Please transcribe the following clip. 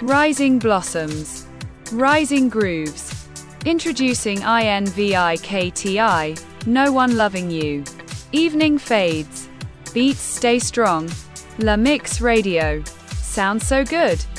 Rising Blossoms. Rising Grooves. Introducing INVIKTI, No One Loving You. Evening Fades. Beats Stay Strong. La Mix Radio. Sounds so good.